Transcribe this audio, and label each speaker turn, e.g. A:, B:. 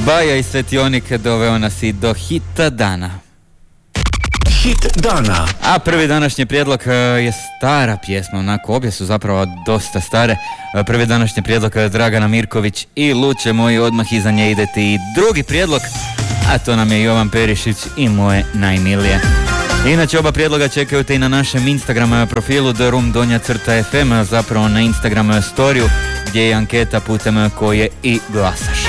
A: Baja i Svetionik doveo nas i do hita dana.
B: Hit dana.
A: A prvi današnji prijedlog je stara pjesma, onako obje su zapravo dosta stare. Prvi današnji prijedlog Dragana Mirković i Luče moji, odmah iza nje idete i drugi prijedlog, a to nam je Jovan Perišić i Moje najmilije. Inače, oba prijedloga čekaju te i na našem Instagram profilu theroom_fm, zapravo na Instagram storiju, gdje je anketa putem koje i glasaš.